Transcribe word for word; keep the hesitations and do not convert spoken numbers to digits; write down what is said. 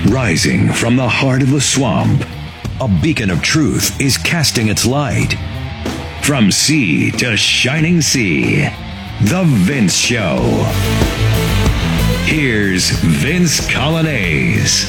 Rising from the heart of the swamp, a beacon of truth is casting its light. From sea to shining sea, The Vince Show. Here's Vince Coglianese.